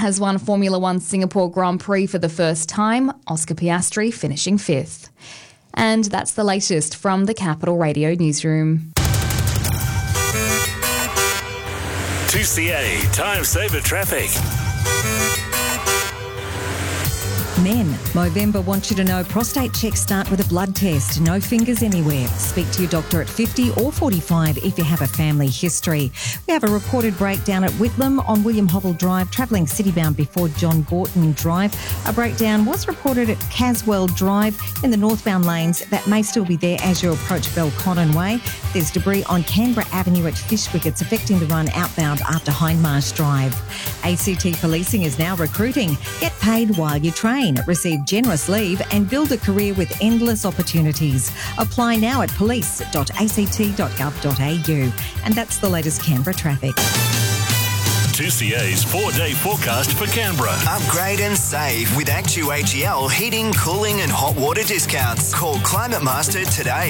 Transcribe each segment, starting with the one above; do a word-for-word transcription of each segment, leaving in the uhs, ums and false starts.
has won Formula One Singapore Grand Prix for the first time, Oscar Piastri finishing fifth. And that's the latest from the Capital Radio newsroom. two C A Time Saver Traffic. Men, Movember wants you to know prostate checks start with a blood test. No fingers anywhere. Speak to your doctor at fifty or forty-five if you have a family history. We have a reported breakdown at Whitlam on William Hovell Drive, travelling citybound before John Borton Drive. A breakdown was reported at Caswell Drive in the northbound lanes. That may still be there as you approach Belconnen Way. There's debris on Canberra Avenue at Fishwick. It's affecting the run outbound after Hindmarsh Drive. A C T Policing is now recruiting. Get paid while you train. Receive generous leave and build a career with endless opportunities. Apply now at police dot a c t dot gov dot a u. And that's the latest Canberra traffic. two C A's four-day forecast for Canberra. Upgrade and save with Actu H E L heating, cooling and hot water discounts. Call Climate Master today.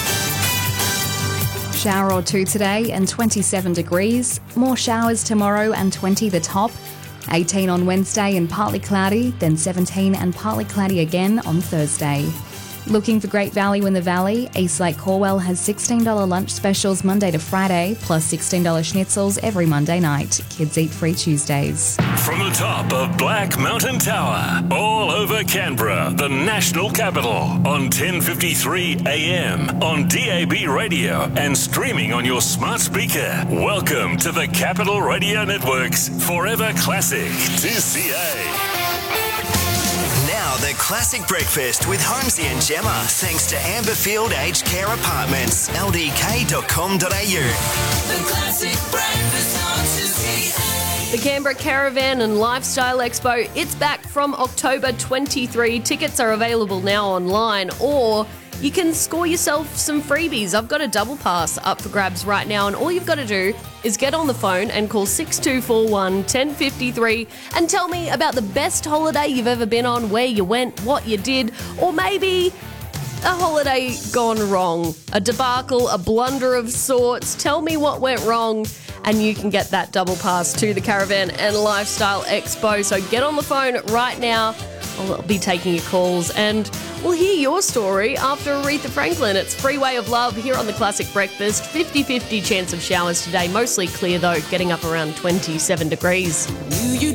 Shower or two today and twenty-seven degrees. More showers tomorrow and twenty the top. eighteen on Wednesday and partly cloudy, then seventeen and partly cloudy again on Thursday. Looking for great value in the valley? Eastlake Corwell has sixteen dollars lunch specials Monday to Friday, plus sixteen dollars schnitzels every Monday night. Kids eat free Tuesdays. From the top of Black Mountain Tower, all over Canberra, the national capital, on ten fifty-three A M, on D A B radio and streaming on your smart speaker. Welcome to the Capital Radio Network's Forever Classic two C A. Now the Classic Breakfast with Holmesy and Gemma, thanks to Amberfield Aged Care Apartments, l d k dot com dot a u. The Classic Breakfast on two C A. The Canberra Caravan and Lifestyle Expo, it's back from October twenty-third. Tickets are available now online, or you can score yourself some freebies. I've got a double pass up for grabs right now, and all you've got to do is get on the phone and call six two four one, one zero five three and tell me about the best holiday you've ever been on, where you went, what you did, or maybe a holiday gone wrong, a debacle, a blunder of sorts. Tell me what went wrong, and you can get that double pass to the Caravan and Lifestyle Expo. So get on the phone right now. I'll be taking your calls, and we'll hear your story after Aretha Franklin. It's Freeway of Love here on the Classic Breakfast. fifty-fifty chance of showers today. Mostly clear, though, getting up around twenty-seven degrees. Knew you